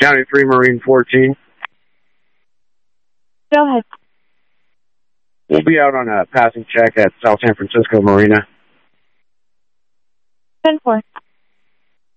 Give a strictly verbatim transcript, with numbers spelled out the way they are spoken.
County three, Marine fourteen. Go ahead. We'll be out on a passing check at South San Francisco Marina. ten four.